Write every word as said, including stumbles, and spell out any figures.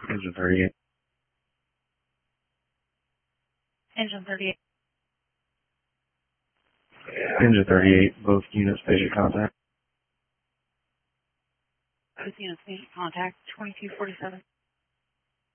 Engine thirty-eight. Engine thirty-eight. Engine thirty-eight, both units patient contact. Both units patient contact, twenty-two forty-seven.